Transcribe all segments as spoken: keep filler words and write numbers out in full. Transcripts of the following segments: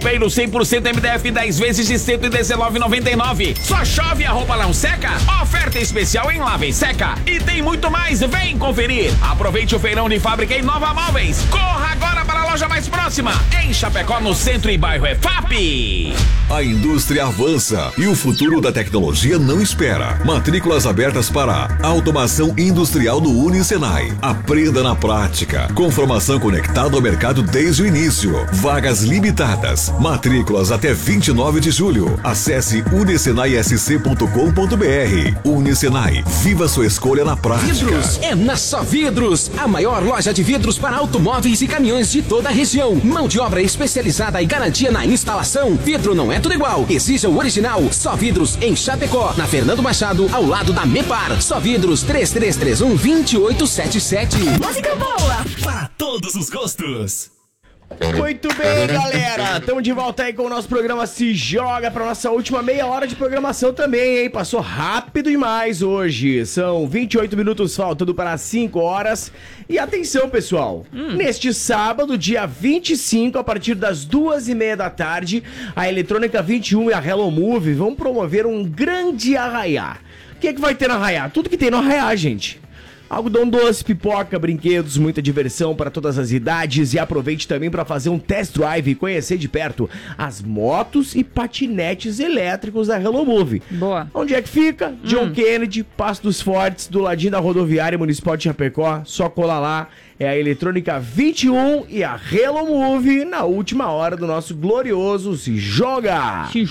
Feiro cem por cento M D F dez vezes de cento e dezenove reais e noventa e nove centavos. Só chove e a roupa não seca? Oferta especial em Lava e Seca. E tem muito mais, vem conferir. Aproveite o feirão de fábrica em Nova Móveis. Corra agora para a loja mais próxima. Em Chapecó, no centro e bairro E F A P. A indústria avança e o futuro da tecnologia não espera. Matrículas abertas para automação industrial no Unisenai. Aprenda na prática. Com formação conectada ao mercado desde o início. Vagas limitadas. Matrículas até vinte e nove de julho. Acesse unisenai s c ponto com ponto b r. Unisenai, viva sua escolha na prática. Vidros é na Só Vidros, a maior loja de vidros para automóveis e caminhões de toda a região. Mão de obra especializada e garantia na instalação. Vidro não é tudo igual. Exija o original. Só Vidros em Chapecó, na Fernando Machado, ao lado da Mepar. Só Vidros três três três um, dois oito sete sete. Música boa para todos os gostos. Muito bem, galera, estamos de volta aí com o nosso programa Se Joga para nossa última meia hora de programação também, hein? Passou rápido demais hoje, são vinte e oito minutos faltando para as cinco horas. E atenção, pessoal, hum. neste sábado, dia vinte e cinco, a partir das duas e meia da tarde, a Eletrônica vinte e um e a Hello Move vão promover um grande arraiá. O que é que vai ter no arraiá? Tudo que tem no arraiá, gente. Algodão doce, pipoca, brinquedos, muita diversão para todas as idades. E aproveite também para fazer um test drive e conhecer de perto as motos e patinetes elétricos da Hello Move. Boa. Onde é que fica? John hum. Kennedy, Passo dos Fortes, do ladinho da rodoviária municipal de Chapecó. Só colar lá. É a Eletrônica vinte e um e a Hello Move na última hora do nosso glorioso Se Joga. Se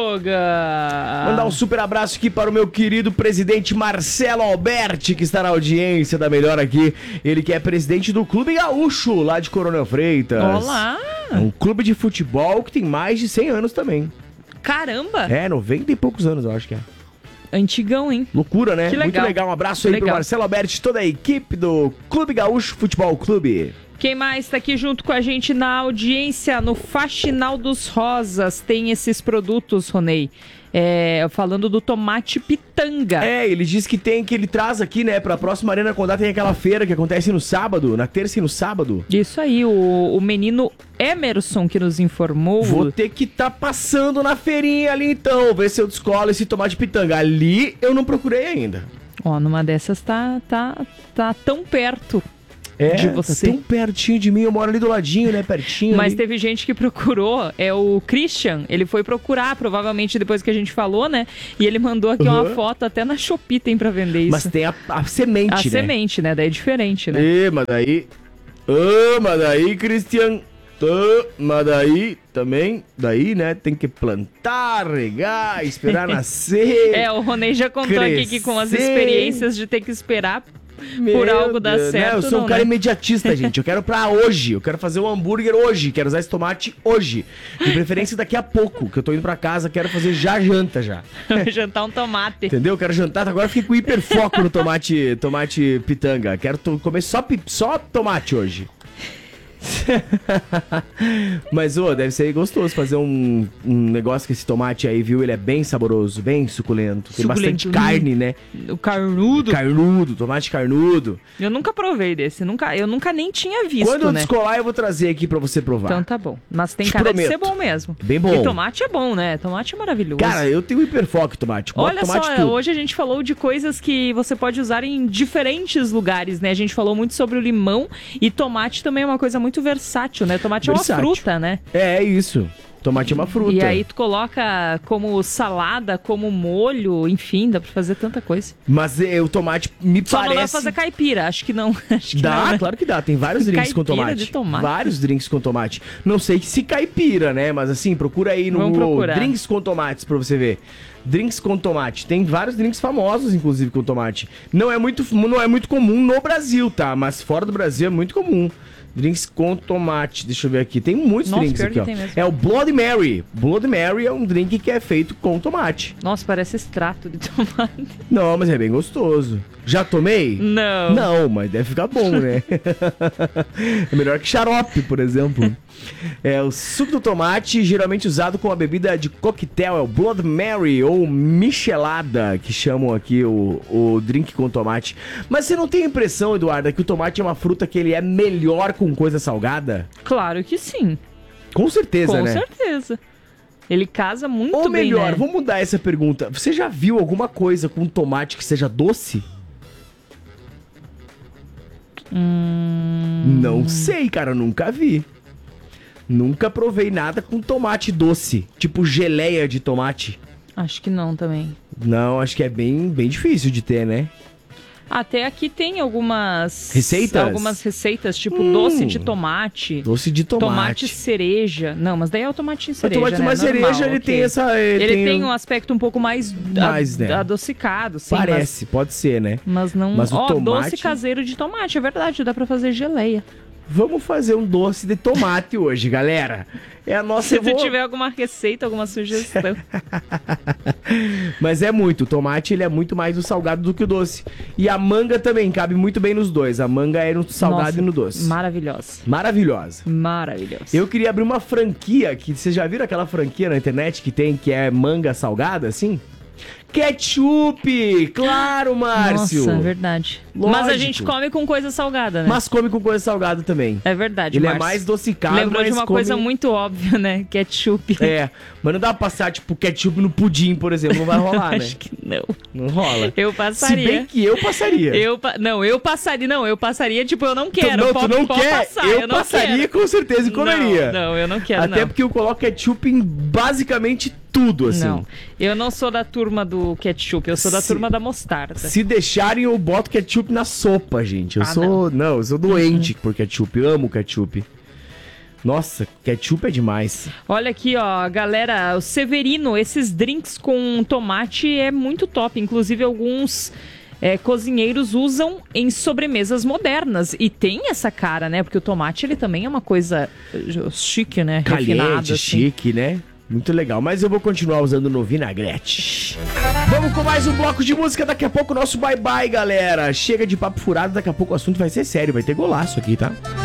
Joga. Mandar um super abraço aqui para o meu querido presidente Marcelo Alberti, que está na audiência da melhor aqui. Ele que é presidente do Clube Gaúcho, lá de Coronel Freitas. Olá. É um clube de futebol que tem mais de cem anos também. Caramba. É, noventa e poucos anos eu acho que é. Antigão, hein? Loucura, né? Que legal. Muito legal. Um abraço aí legal. pro Marcelo Alberti e toda a equipe do Clube Gaúcho Futebol Clube. Quem mais tá aqui junto com a gente na audiência? No Faxinal dos Rosas tem esses produtos, Ronei. É, falando do tomate pitanga. É, ele diz que tem, que ele traz aqui, né, pra próxima Arena Condá tem aquela feira que acontece no sábado, na terça e no sábado. Isso aí, o, o menino Emerson que nos informou. Vou ter que tá passando na feirinha ali então, ver se eu descolo esse tomate pitanga. Ali eu não procurei ainda. Ó, numa dessas tá, tá, tá tão perto. É, de você. Tá tão pertinho de mim, eu moro ali do ladinho, né, pertinho. Mas ali. Teve gente que procurou, é o Christian, ele foi procurar, provavelmente depois que a gente falou, né, e ele mandou aqui uhum. uma foto, até na Shopee tem pra vender isso. Mas tem a, a semente, a né? A semente, né, daí é diferente, né. E, mas daí, ah, mas daí, Christian, ah, mas daí também, daí, né, tem que plantar, regar, esperar nascer. É, o Ronei já contou crescer. Aqui que com as experiências de ter que esperar Meu por algo dar Deus, certo. Né? Eu sou não, um cara né? imediatista, gente. Eu quero pra hoje. Eu quero fazer um hambúrguer hoje. Quero usar esse tomate hoje. De preferência daqui a pouco, que eu tô indo pra casa. Quero fazer já janta já. Jantar um tomate. Entendeu? Eu quero jantar. Agora eu fiquei com hiperfoco no tomate, tomate pitanga. Quero to- comer só, pi- só tomate hoje. Mas, ô, deve ser gostoso fazer um, um negócio com esse tomate aí, viu? Ele é bem saboroso, bem suculento. Tem Suculento. bastante carne, né? O carnudo. Carnudo, tomate carnudo. Eu nunca provei desse, nunca, eu nunca nem tinha visto, Quando eu né? descolar, eu vou trazer aqui pra você provar. Então tá bom. Mas tem Te cara prometo. de ser bom mesmo. Bem bom. E tomate é bom, né? Tomate é maravilhoso. Cara, eu tenho hiperfoco em tomate. Bota Olha tomate só, tudo. hoje a gente falou de coisas que você pode usar em diferentes lugares, né? A gente falou muito sobre o limão e tomate também é uma coisa muito versátil, né? Tomate versátil. É uma fruta, né? É, é isso. Tomate é uma fruta. E aí tu coloca como salada, como molho, enfim, dá pra fazer tanta coisa. Mas é, o tomate me Só parece... não dá pra fazer caipira, acho que não. Acho que dá, não, né? claro que dá. Tem vários drinks com Caipira tomate. de tomate. Vários drinks com tomate. Não sei se caipira, né? Mas assim, procura aí no Vamos Google procurar. drinks com tomates pra você ver. Drinks com tomate. Tem vários drinks famosos, inclusive, com tomate. Não é muito, não é muito comum no Brasil, tá? Mas fora do Brasil é muito comum. Drinks com tomate, deixa eu ver aqui. Tem muitos Nossa, drinks pior aqui, que ó. tem mesmo. É o Bloody Mary. Bloody Mary é um drink que é feito com tomate. Nossa, parece extrato de tomate. Não, mas é bem gostoso. Já tomei? Não. Não, mas deve ficar bom, né? É melhor que xarope, por exemplo. É o suco do tomate, geralmente usado com a bebida de coquetel, é o Blood Mary ou michelada, que chamam aqui o, o drink com tomate. Mas você não tem a impressão, Eduardo, que o tomate é uma fruta que ele é melhor com coisa salgada? Claro que sim. Com certeza, Com né? certeza. Ele casa muito Ou bem, melhor, né? vamos mudar essa pergunta. Você já viu alguma coisa com tomate que seja doce? Hum... Não sei, cara, eu nunca vi. Nunca provei nada com tomate doce, tipo geleia de tomate. Acho que não também. Não, acho que é bem, bem difícil de ter, né? Até aqui tem algumas... Receitas? Algumas receitas, tipo Hum. doce de tomate. Doce de tomate. Tomate cereja. Não, mas daí é o tomate O cereja, tomate né? mais cereja, Normal, ele ok. tem essa... Ele, Ele tem um aspecto um pouco mais, Mais, a- né? adocicado, sim. Parece, pode ser, né? Mas, mas não... Mas o Ó, tomate- doce caseiro de tomate, é verdade, dá pra fazer geleia. Vamos fazer um doce de tomate hoje, galera. É a nossa... Se eu vou- tu tiver alguma receita, alguma sugestão. Mas é muito, o tomate ele é muito mais o salgado do que o doce. E a manga também cabe muito bem nos dois. A manga é no salgado Nossa, e no doce. Maravilhosa. Maravilhosa. Maravilhosa. Eu queria abrir uma franquia, que vocês já viram aquela franquia na internet que tem, que é manga salgada, assim? Ketchup! Claro, Márcio! Nossa, é verdade. Lógico. Mas a gente come com coisa salgada, né? Mas come com coisa salgada também. É verdade, Ele é Márcio. mais docicado, Lembrou mas de uma come- coisa muito óbvia, né? Ketchup. É, mas não dá pra passar, tipo, ketchup no pudim, por exemplo, não vai rolar, né? Acho que não. Não rola. Eu Se passaria. bem que eu passaria. Eu pa... Não, eu passaria. Não, eu passaria, tipo, eu não Tu- quero. não, pode, tu não pode quer? passar, eu não passaria quero. com certeza e comeria. Não, não, eu não quero, Até não. porque eu coloco ketchup em basicamente tudo, assim. Não, eu não sou da turma do ketchup, eu sou da Se- turma da mostarda. Se deixarem, eu boto ketchup na sopa, gente. Eu Ah, sou. Não. eu sou doente por ketchup. Eu amo ketchup. Nossa, ketchup é demais. Olha aqui, ó, galera, o Severino, esses drinks com tomate é muito top. Inclusive, alguns é, cozinheiros usam em sobremesas modernas. E tem essa cara, né? Porque o tomate, ele também é uma coisa eh, chique, né? Refinada, Caliente, assim. chique, né? Muito legal. Mas eu vou continuar usando no vinagrete. Vamos com mais um bloco de música. Daqui a pouco o nosso bye-bye, galera. Chega de papo furado. Daqui a pouco o assunto vai ser sério. Vai ter golaço aqui, tá?